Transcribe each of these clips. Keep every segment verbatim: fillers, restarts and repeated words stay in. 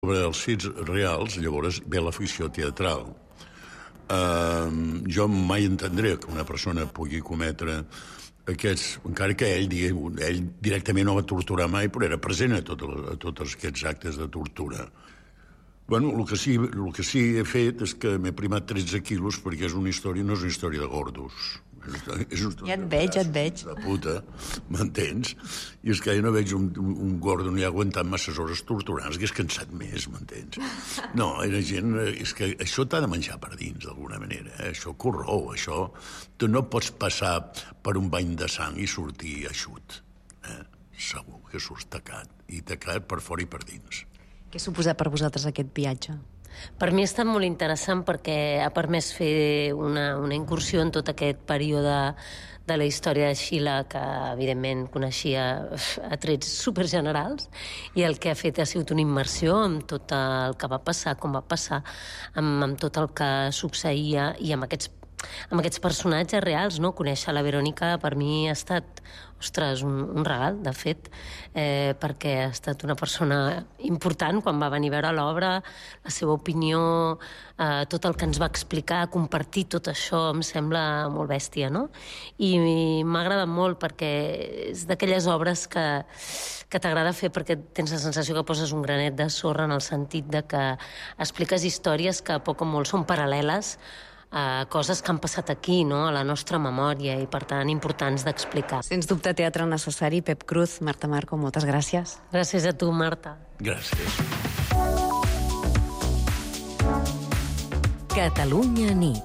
Sobre els fets reals, llavors, ve l'afició teatral. Uh, jo mai entendré que una persona pugui cometre aquests... Encara que ell, ell directament no va torturar mai, però era present a, tot, a tots aquests actes de tortura. Bueno, el que sí, el que sí he fet és que m'he primat tretze quilos perquè és una història, no és una història de gordos. És una ja et veig, ja et veig. De puta, m'entens? I és que jo no veig un, un, un gordo ni ha aguantat masses hores torturant, és que és cansat més, m'entens? No, era gent... És que això t'ha de menjar per dins, d'alguna manera. Eh? Això corrou, això... Tu no pots passar per un bany de sang i sortir eixut. Eh? Segur que surts tacat, i tacat per fora i per dins. Què ha suposat per vosaltres aquest viatge? Per mi ha estat molt interessant perquè ha permès fer una, una incursió en tot aquest període de la història de Xile que, evidentment, coneixia a trets supergenerals, i el que ha fet ha sigut una immersió en tot el que va passar, com va passar, amb, amb tot el que succeïa i amb aquests amb aquests personatges reals, no? Conèixer la Verònica per mi ha estat, ostres, un, un regal, de fet, eh, perquè ha estat una persona important quan va venir a veure l'obra, la seva opinió, eh, tot el que ens va explicar, compartir tot això, em sembla molt bèstia, no? I m'ha agradat molt perquè és d'aquelles obres que, que t'agrada fer perquè tens la sensació que poses un granet de sorra en el sentit de que expliques històries que poc o molt són paral·leles a coses que han passat aquí, no?, a la nostra memòria, i per tant importants d'explicar. Sens dubte teatre necessari. Pep Cruz, Marta Marco, moltes gràcies. Gràcies a tu, Marta. Gràcies. Catalunya nit.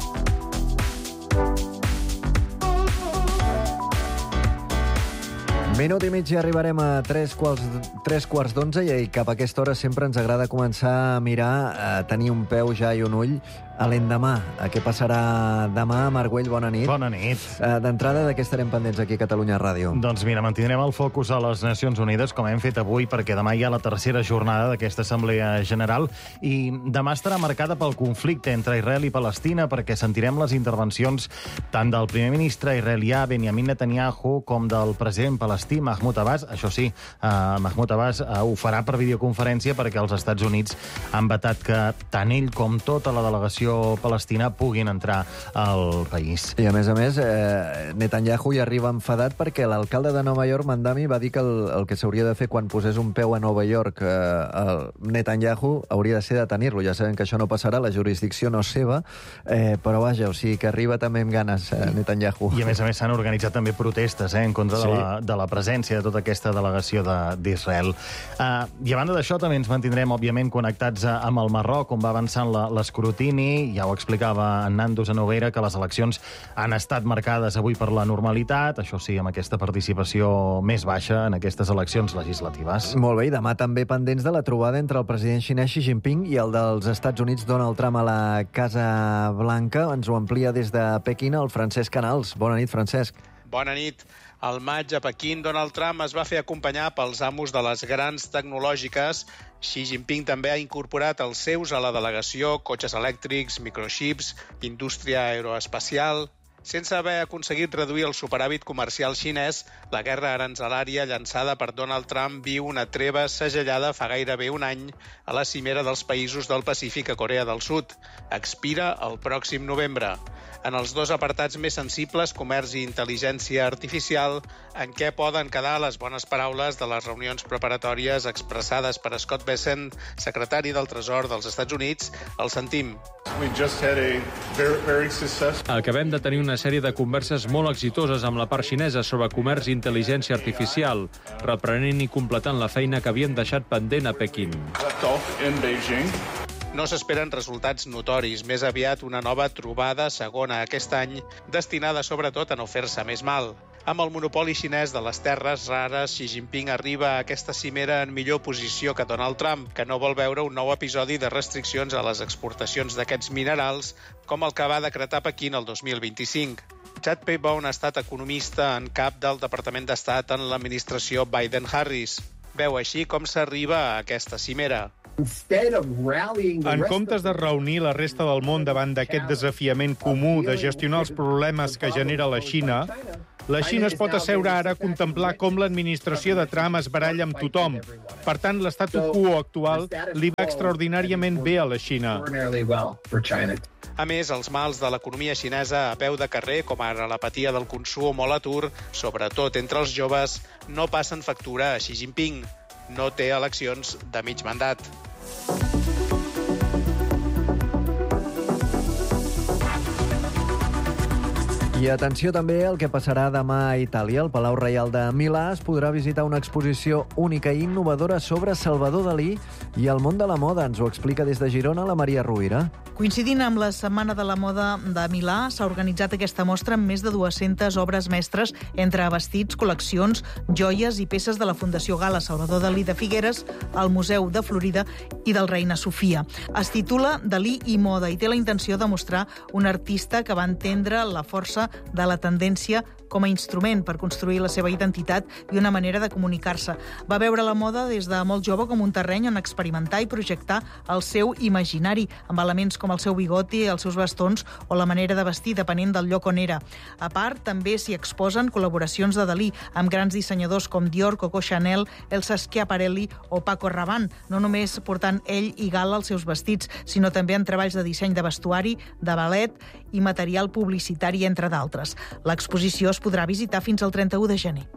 Minut i mig i arribarem a tres quarts, tres quarts d'onze, i cap a aquesta hora sempre ens agrada començar a mirar, a tenir un peu ja i un ull a l'endemà. A què passarà demà? Marc Güell, bona nit. Bona nit. Uh, D'entrada, de què estarem pendents aquí a Catalunya Ràdio? Doncs mira, mantindrem el focus a les Nacions Unides, com hem fet avui, perquè demà hi ha la tercera jornada d'aquesta Assemblea General, i demà estarà marcada pel conflicte entre Israel i Palestina, perquè sentirem les intervencions tant del primer ministre israelià Benjamin Netanyahu com del president palestí Mahmoud Abbas. Això sí, uh, Mahmoud Abbas uh, ho farà per videoconferència perquè els Estats Units han vetat que tant ell com tota la delegació palestina puguin entrar al país. I a més a més, eh, Netanyahu hi arriba enfadat perquè l'alcalde de Nova York, Mandami, va dir que el, el que s'hauria de fer quan posés un peu a Nova York, eh, el Netanyahu, hauria de ser detenir-lo. Ja sabem que això no passarà, la jurisdicció no és seva, eh, però vaja, o sigui que arriba també amb ganes eh, Netanyahu. I a més a més s'han organitzat també protestes eh, en contra sí. de, la, de la presència de tota aquesta delegació d'Israel. Uh, I a banda d'això també ens mantindrem, òbviament, connectats a, amb el Marroc, on va avançant l'escrutini. Ja ho explicava en Nando Noguera, que les eleccions han estat marcades avui per la normalitat, això sí, amb aquesta participació més baixa en aquestes eleccions legislatives. Molt bé, i demà també pendents de la trobada entre el president xinès Xi Jinping i el dels Estats Units Donald Trump a la Casa Blanca. Ens ho amplia des de Pequín el Francesc Canals. Bona nit, Francesc. Bona nit. Al maig, a Pequín, Donald Trump es va fer acompanyar pels amos de les grans tecnològiques. Xi Jinping també ha incorporat els seus a la delegació, cotxes elèctrics, microxips, indústria aeroespacial. Sense haver aconseguit reduir el superàvit comercial xinès, la guerra aranzelària llançada per Donald Trump viu una treva segellada fa gairebé un any a la cimera dels països del Pacífic a Corea del Sud. Expira el pròxim novembre. En els dos apartats més sensibles, comerç i intel·ligència artificial, en què poden quedar les bones paraules de les reunions preparatòries expressades per Scott Bessent, secretari del Tresor dels Estats Units, el sentim. Acabem de tenir una sèrie de converses molt exitoses amb la part xinesa sobre comerç i intel·ligència artificial, reprenent i completant la feina que havíem deixat pendent a Pequín. No s'esperen resultats notoris, més aviat una nova trobada segona aquest any, destinada sobretot a no fer-se més mal. Amb el monopoli xinès de les terres rares, Xi Jinping arriba a aquesta cimera en millor posició que Donald Trump, que no vol veure un nou episodi de restriccions a les exportacions d'aquests minerals, com el que va decretar Pequín el dos mil vint-i-cinc. Chad Paybourn ha estat economista en cap del Departament d'Estat en l'administració Biden-Harris. Veu així com s'arriba a aquesta cimera. En comptes de reunir la resta del món davant d'aquest desafiament comú de gestionar els problemes que genera la Xina, La Xina es pot asseure ara a contemplar com l'administració de Trump es baralla amb tothom. Per tant, l'estatu quo actual li va extraordinàriament bé a la Xina. A més, els mals de l'economia xinesa a peu de carrer, com ara l'apatia del consum o l'atur, sobretot entre els joves, no passen factura a Xi Jinping. No té eleccions de mig mandat. I atenció també al que passarà demà a Itàlia. El Palau Reial de Milà es podrà visitar una exposició única i innovadora sobre Salvador Dalí i el món de la moda. Ens ho explica des de Girona la Maria Rovira. Coincidint amb la Setmana de la Moda de Milà, s'ha organitzat aquesta mostra amb més de dues-centes obres mestres entre vestits, col·leccions, joies i peces de la Fundació Gala Salvador Dalí de Figueres, el Museu de Florida i del Reina Sofia. Es titula Dalí i moda i té la intenció de mostrar un artista que va entendre la força de la tendència com a instrument per construir la seva identitat i una manera de comunicar-se. Va veure la moda des de molt jove com un terreny on experimentar i projectar el seu imaginari, amb elements com el seu bigoti, els seus bastons o la manera de vestir, depenent del lloc on era. A part, també s'hi exposen col·laboracions de Dalí amb grans dissenyadors com Dior, Coco Chanel, Elsa Schiaparelli o Paco Rabanne, no només portant ell i Gala els seus vestits, sinó també en treballs de disseny de vestuari, de ballet i material publicitari, entre d'altres. L'exposició es podrà visitar fins al trenta-u de gener.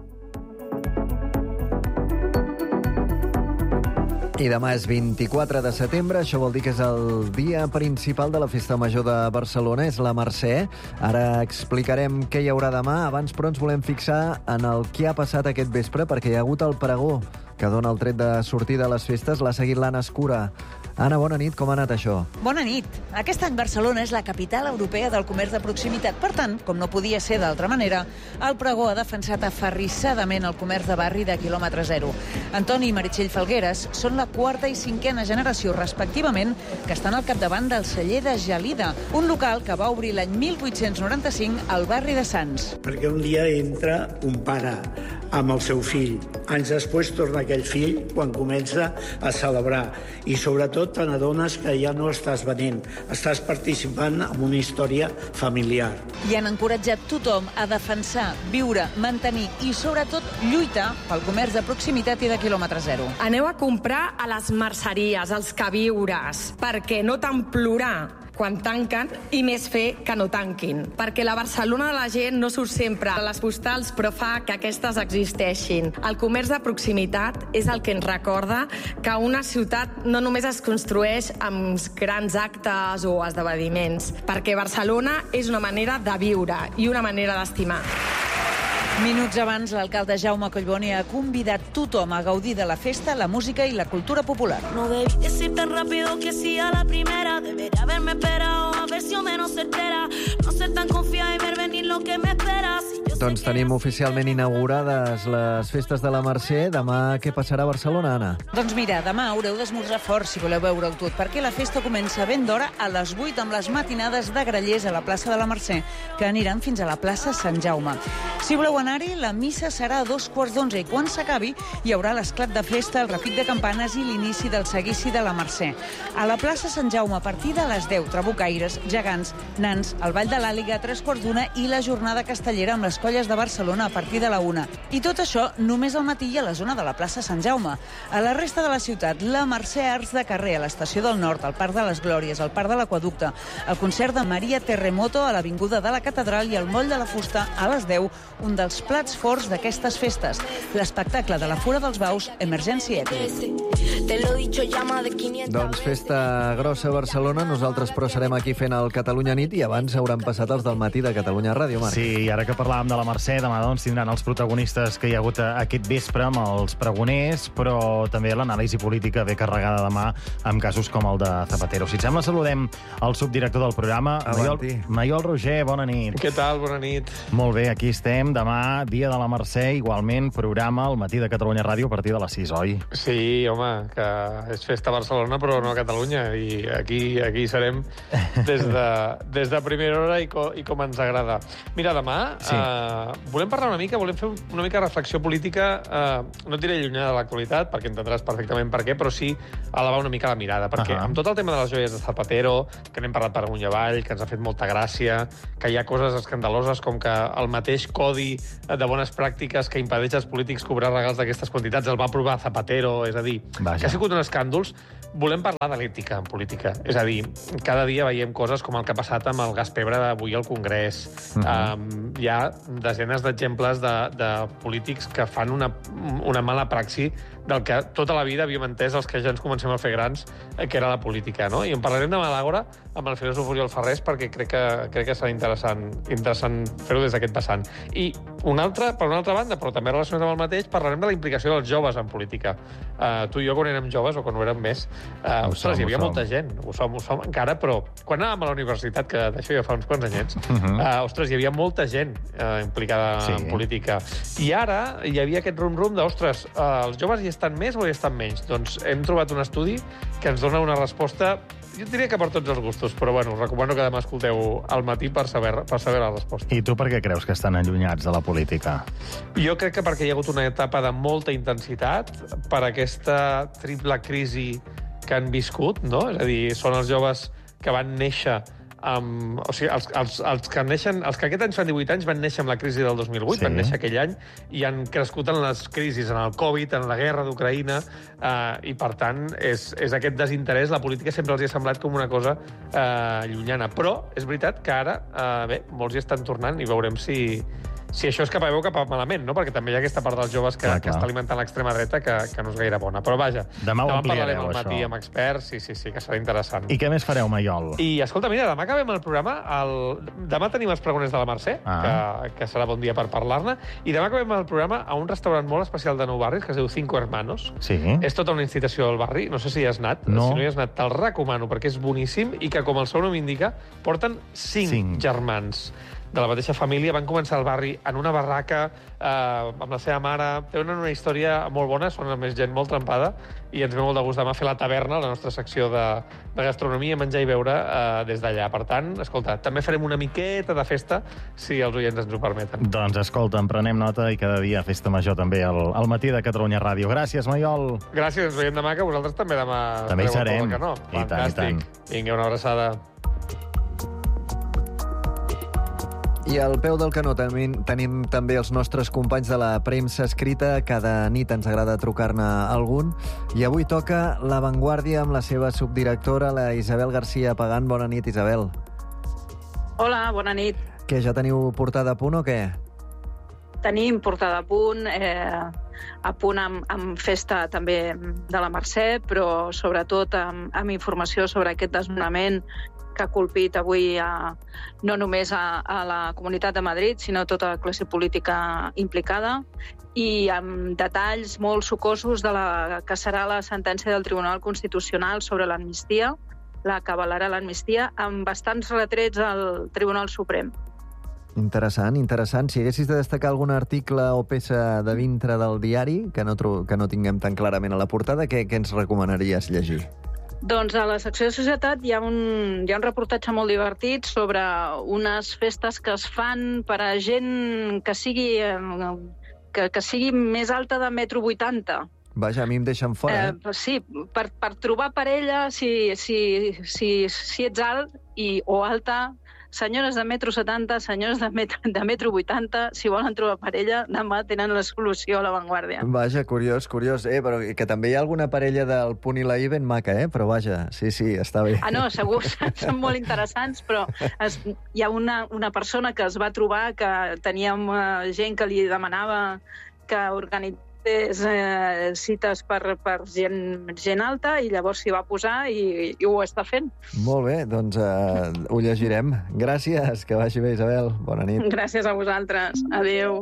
I demà és vint-i-quatre de setembre, això vol dir que és el dia principal de la Festa Major de Barcelona, és la Mercè. Ara explicarem què hi haurà demà. Abans, però, ens volem fixar en el que ha passat aquest vespre, perquè hi ha hagut el pregó que dona el tret de sortida a les festes. L'ha seguit l'Anna Escura. Anna, bona nit, com ha anat això? Bona nit. Aquest any Barcelona és la capital europea del comerç de proximitat. Per tant, com no podia ser d'altra manera, el pregó ha defensat aferrissadament el comerç de barri de quilòmetre zero. Antoni i Meritxell Falgueres són la quarta i cinquena generació, respectivament, que estan al capdavant del celler de Gelida, un local que va obrir l'any mil vuit-cents noranta-cinc al barri de Sants. Perquè un dia entra un pare amb el seu fill. Anys després torna aquell fill quan comença a celebrar. I sobretot te n'adones que ja no estàs venent, estàs participant en una història familiar. I han encoratjat tothom a defensar, viure, mantenir i sobretot lluitar pel comerç de proximitat i de quilòmetre zero. Aneu a comprar a les merceries, als queviures, perquè no tant plorar quan tanquen i més fer que no tanquin. Perquè la Barcelona de la gent no surt sempre a les postals, però fa que aquestes existeixin. El comerç de proximitat és el que ens recorda que una ciutat no només es construeix amb grans actes o esdeveniments, perquè Barcelona és una manera de viure i una manera d'estimar. Minuts abans, l'alcalde Jaume Collboni ha convidat tothom a gaudir de la festa, la música i la cultura popular. No debí decir tan rápido que sí a la primera. Debería haberme esperado a ver si o menos certera. No ser tan confiada y ver venir lo que me espera. Doncs tenim oficialment inaugurades les festes de la Mercè. Demà què passarà a Barcelona, Anna? Doncs mira, demà haureu d'esmorzar fort si voleu veure-ho tot, perquè la festa comença ben d'hora a les vuit amb les matinades de grallers a la plaça de la Mercè, que aniran fins a la plaça Sant Jaume. Si voleu anar-hi, la missa serà a dos quarts d'onze i quan s'acabi hi haurà l'esclat de festa, el repic de campanes i l'inici del seguici de la Mercè. A la plaça Sant Jaume, a partir de les deu, trabucaires, gegants, nans, el ball de l'Àliga a tres quarts d'una i la jornada castellera amb les colles de Barcelona a partir de la una. I tot això només al matí i a la zona de la plaça Sant Jaume. A la resta de la ciutat, la Mercè Arts de carrer, a l'Estació del Nord, al Parc de les Glòries, al Parc de l'Aqüeducte, el concert de Maria Terremoto a l'Avinguda de la Catedral i el Moll de la Fusta a les deu, un dels plats forts d'aquestes festes, l'espectacle de la Fura dels Baus, Emergència Ètnica. Doncs festa grossa a Barcelona, nosaltres però serem aquí fent el Catalunya Nit i abans hauran passat els del matí de Catalunya Ràdio, Marc. Sí, i ara que parlàvem de la Mercè, demà doncs tindran els protagonistes que hi ha hagut aquest vespre amb els pregoners, però també l'anàlisi política ve carregada demà amb casos com el de Zapatero. Si et sembla, saludem el subdirector del programa, Maiol, Maiol Roger, bona nit. Què tal? Bona nit. Molt bé, aquí estem. Demà, dia de la Mercè, igualment, programa al matí de Catalunya Ràdio a partir de les sis, oi? Sí, home, que és festa a Barcelona, però no a Catalunya, i aquí aquí serem des de, des de primera hora i, co, i com ens agrada. Mira, demà, sí. eh, Uh, volem parlar una mica, volem fer una mica de reflexió política, uh, no et diré llunyana de l'actualitat, perquè entendràs perfectament per què, però sí elevar una mica la mirada, perquè uh -huh. amb tot el tema de les joies de Zapatero, que n'hem parlat per amunt i avall, que ens ha fet molta gràcia, que hi ha coses escandaloses com que el mateix codi de bones pràctiques que impedeix als polítics cobrar regals d'aquestes quantitats el va aprovar Zapatero, és a dir, Vaja. que ha sigut un escàndols. Volem parlar de l'ètica en política. És a dir, cada dia veiem coses com el que ha passat amb el gas pebre d'avui al Congrés. Uh -huh. um, hi ha desenes d'exemples de, de polítics que fan una, una mala praxi del que tota la vida havíem entès els que ja ens comencem a fer grans, eh, que era la política, no? I en parlarem demà a l'Àgora amb el filòsof Oriol Ferrés, perquè crec que, crec que serà interessant, interessant fer-ho des d'aquest vessant. I una altra, per una altra banda, però també relacionat amb el mateix, parlarem de la implicació dels joves en política. Uh, tu i jo, quan érem joves, o quan ho érem més, uh, ostres, som, hi havia molta gent, ho som, ho som encara, però quan anàvem a la universitat, que d'això ja fa uns quants anyets, uh -huh. uh, ostres, hi havia molta gent uh, implicada sí. en política. I ara hi havia aquest rum-rum de, ostres, uh, els joves hi estan més o hi estan menys? Doncs hem trobat un estudi que ens dona una resposta, jo diria que per tots els gustos, però bueno, us recomano que demà escolteu al matí per saber, per saber la resposta. I tu per què creus que estan allunyats de la política? Jo crec que perquè hi ha hagut una etapa de molta intensitat, per aquesta triple crisi que han viscut, no? És a dir, són els joves que van néixer amb... O sigui, els, els, els, que neixen, els que aquest any fan divuit anys van néixer amb la crisi del dos mil vuit, sí. van néixer aquell any, i han crescut en les crisis, en el Covid, en la guerra d'Ucraïna, eh, i per tant és, és aquest desinterès. La política sempre els hi ha semblat com una cosa eh, llunyana. Però és veritat que ara, eh, bé, molts hi estan tornant i veurem si... si això és cap a veu cap a malament, no? Perquè també hi ha aquesta part dels joves que, clar, que clar. està alimentant l'extrema dreta que, que no és gaire bona. Però vaja, demà, demà parlarem al matí això. amb experts, sí, sí, sí, que serà interessant. I què més fareu, Maiol? I escolta, mira, demà acabem el programa, el... demà tenim els pregoners de la Mercè, ah. que, que serà bon dia per parlar-ne, i demà acabem el programa a un restaurant molt especial de Nou Barris, que es diu Cinco Hermanos. Sí. És tota una institució del barri, no sé si hi has anat, no. si no hi has anat, te'l recomano, perquè és boníssim, i que, com el seu nom indica, porten cinc, cinc. germans de la mateixa família, van començar al barri en una barraca eh, amb la seva mare. Tenen una història molt bona, són a més gent molt trempada, i ens ve molt de gust demà fer la taverna, la nostra secció de, de gastronomia, menjar i beure eh, des d'allà. Per tant, escolta, també farem una miqueta de festa, si els oients ens ho permeten. Doncs escolta, en prenem nota i cada dia festa major també al, al matí de Catalunya Ràdio. Gràcies, Maiol. Gràcies, ens veiem demà, que vosaltres també demà... També hi serem. No? I tant, i tant. Vinga, una abraçada. I al peu del canó tenim, tenim també els nostres companys de la premsa escrita. Cada nit ens agrada trucar-ne algun. I avui toca La Vanguardia amb la seva subdirectora, la Isabel García Pagán. Bona nit, Isabel. Hola, bona nit. Què, ja teniu portada a punt o què? Tenim portada a punt, eh, a punt amb, amb festa també de la Mercè, però sobretot amb, amb informació sobre aquest desnonament que ha colpit avui a, no només a, a la Comunitat de Madrid, sinó tota la classe política implicada, i amb detalls molt sucosos de la que serà la sentència del Tribunal Constitucional sobre l'amnistia, la que avalarà l'amnistia, amb bastants retrets al Tribunal Suprem. Interessant, interessant. Si haguessis de destacar algun article o peça de dintre del diari que no, que no tinguem tan clarament a la portada, què, què ens recomanaries llegir? Doncs a la secció de societat hi ha un, hi ha un reportatge molt divertit sobre unes festes que es fan per a gent que sigui, que, que sigui més alta de metro vuitanta. Vaja, a mi em deixen fora, eh? eh sí, per, per trobar parella, si, si, si, si ets alt i, o alta, senyores de metro setanta, senyors de metro, de metro vuitanta, si volen trobar parella, demà tenen la solució a La Vanguardia. Vaja, curiós, curiós. Eh, però que també hi ha alguna parella del Punt i la I ben maca, eh? Però vaja, sí, sí, està bé. Ah, no, segur, són molt interessants, però es, hi ha una, una persona que es va trobar que teníem uh, gent que li demanava que organitzés Eh, cites per, per gent, gent alta, i llavors s'hi va posar i, i ho està fent. Molt bé, doncs eh, ho llegirem. Gràcies, que vagi bé, Isabel. Bona nit. Gràcies a vosaltres. Adéu.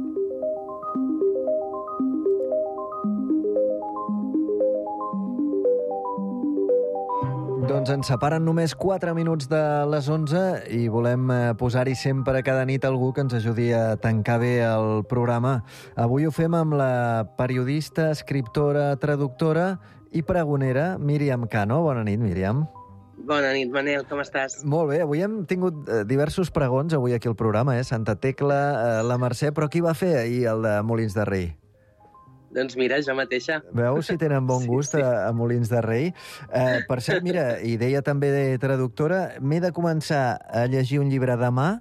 Doncs ens separen només quatre minuts de les onze i volem posar-hi sempre cada nit algú que ens ajudi a tancar bé el programa. Avui ho fem amb la periodista, escriptora, traductora i pregonera Míriam Cano. Bona nit, Míriam. Bona nit, Manel, com estàs? Molt bé, avui hem tingut eh, diversos pregons avui aquí al programa, eh? Santa Tecla, eh, la Mercè, però qui va fer ahir el de Molins de Rei? Doncs mira, jo mateixa. Veus si tenen bon gust sí, sí. A, a Molins de Rei? Eh, per cert, mira, i deia també de traductora, m'he de començar a llegir un llibre demà,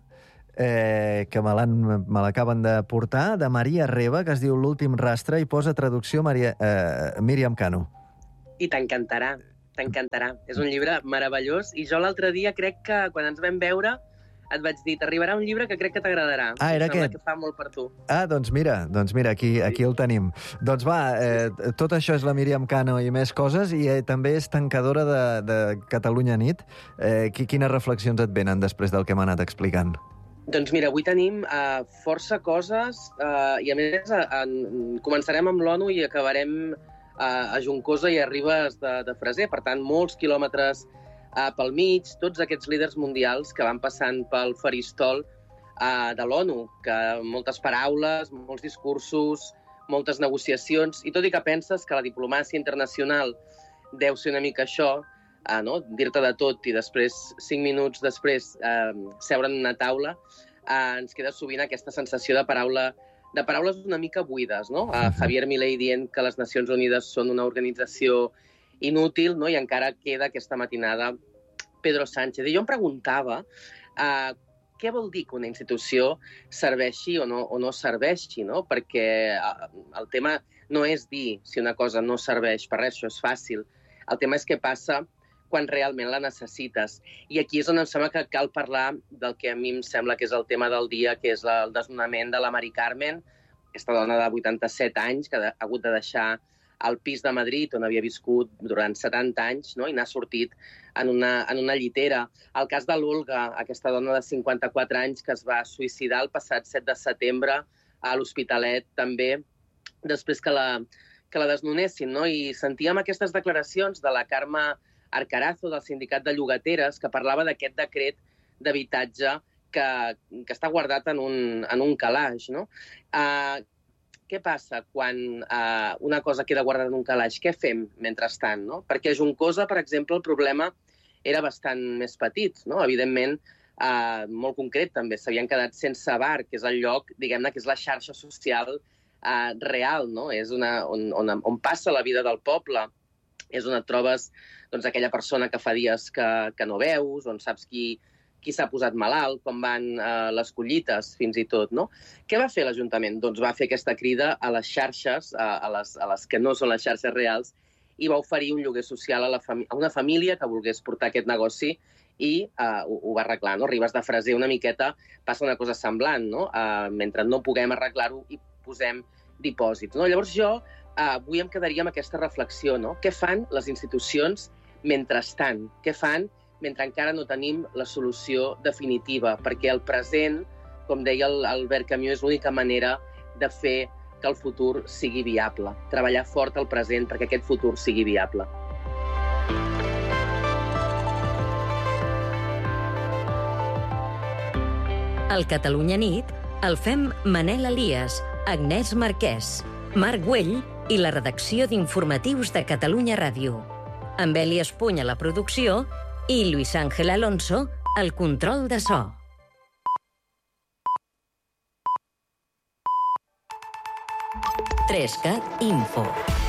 eh, que me l'acaben de portar, de Maria Reba, que es diu L'últim rastre, i posa traducció Maria, eh, Míriam Cano. I t'encantarà, t'encantarà. És un llibre meravellós, i jo l'altre dia crec que quan ens vam veure et vaig dir, t'arribarà un llibre que crec que t'agradarà. Ah, era aquest? Que fa molt per tu. Ah, doncs mira, doncs mira aquí, aquí el tenim. Doncs va, eh, tot això és la Míriam Cano i més coses, i eh, també és tancadora de, de Catalunya Nit. Eh, quines reflexions et venen després del que m'ha anat explicant? Doncs mira, avui tenim uh, força coses, uh, i a més uh, uh, començarem amb l'ONU i acabarem uh, a Juncosa i a Ribes de, de Freser. Per tant, molts quilòmetres Uh, pel mig, tots aquests líders mundials que van passant pel faristol uh, de l'ONU, que moltes paraules, molts discursos, moltes negociacions, i tot i que penses que la diplomàcia internacional deu ser una mica això, uh, no? Dir-te de tot i després, cinc minuts després, uh, seure en una taula, uh, ens queda sovint aquesta sensació de paraula de paraules una mica buides, no? Uh, Javier Milei dient que les Nacions Unides són una organització inútil, no? I encara queda aquesta matinada Pedro Sánchez. I jo em preguntava uh, què vol dir que una institució serveixi o no, o no serveixi, no? Perquè uh, el tema no és dir si una cosa no serveix per res, això és fàcil. El tema és què passa quan realment la necessites. I aquí és on em sembla que cal parlar del que a mi em sembla que és el tema del dia, que és el desnonament de la Mari Carmen, aquesta dona de vuitanta-set anys que ha hagut de deixar al pis de Madrid, on havia viscut durant setanta anys, no? I n'ha sortit en una, en una llitera. El cas de l'Olga, aquesta dona de cinquanta-quatre anys que es va suïcidar el passat set de setembre a l'Hospitalet, també, després que la, que la desnonessin, no? I sentíem aquestes declaracions de la Carme Arcarazo, del Sindicat de Llogateres, que parlava d'aquest decret d'habitatge que, que està guardat en un, en un calaix, no? Uh, Què passa quan uh, una cosa queda guardada en un calaix? Què fem mentrestant, no? Perquè a Juncosa, per exemple, el problema era bastant més petit, no? Evidentment, uh, molt concret també, s'havien quedat sense bar, que és el lloc, diguem-ne, que és la xarxa social uh, real, no? És una, on, on, on passa la vida del poble, és on et trobes doncs, aquella persona que fa dies que, que no veus, on saps qui... qui s'ha posat malalt, com van eh, les collites, fins i tot, no? Què va fer l'Ajuntament? Doncs va fer aquesta crida a les xarxes, a, a, les, a les que no són les xarxes reals, i va oferir un lloguer social a, la a una família que volgués portar aquest negoci i eh, ho, ho va arreglar, no? Ribes de Freser una miqueta passa una cosa semblant, no? Eh, mentre no puguem arreglar-ho i posem dipòsits, no? Llavors jo eh, avui em quedaria amb aquesta reflexió, no? Què fan les institucions mentrestant? Què fan mentre encara no tenim la solució definitiva, perquè el present, com deia Albert Camus, és l'única manera de fer que el futur sigui viable. Treballar fort al present perquè aquest futur sigui viable. El Catalunya Nit el fem Manel Elias, Agnès Marquès, Marc Güell i la redacció d'informatius de Catalunya Ràdio. Amb Eli Espuny a la producció i Luis Ángel Alonso al control de so. tres cat Info.